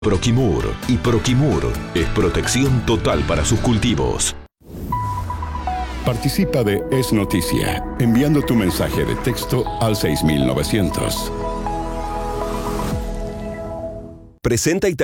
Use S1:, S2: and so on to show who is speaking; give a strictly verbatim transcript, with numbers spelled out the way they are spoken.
S1: Proquimur y Proquimur es protección total para sus cultivos.
S2: Participa de Es Noticia enviando tu mensaje de texto al seis mil novecientos.
S1: Presenta y